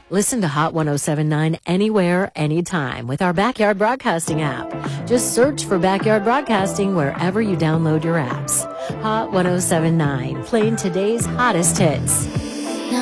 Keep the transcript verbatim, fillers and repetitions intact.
Listen to Hot ten seventy-nine anywhere, anytime with our Backyard Broadcasting app. Just search for Backyard Broadcasting wherever you download your apps. Hot ten seventy-nine, playing today's hottest hits.